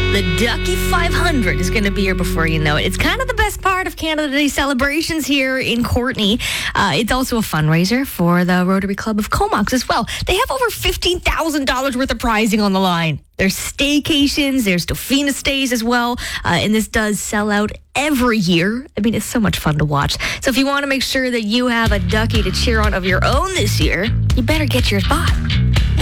The Ducky 500 is going to be here before you know it. It's kind of the best part of Canada Day celebrations here in Courtenay. It's also a fundraiser for the Rotary Club of Comox as well. They have over $15,000 worth of prizing on the line. There's staycations, there's Dauphina stays as well, and this does sell out every year. I mean, it's so much fun to watch. So if you want to make sure that you have a Ducky to cheer on of your own this year, you better get your spot.